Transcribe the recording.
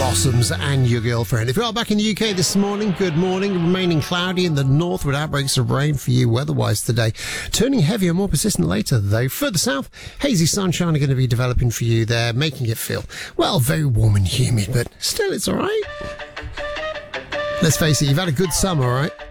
Blossoms and Your Girlfriend. If you are back in the UK this morning, good morning. Remaining cloudy in the north with outbreaks of rain for you weather-wise today. Turning heavier, more persistent later, though. Further south, hazy sunshine are going to be developing for you there, making it feel, well, very warm and humid, but still it's all right. Let's face it, you've had a good summer, all right?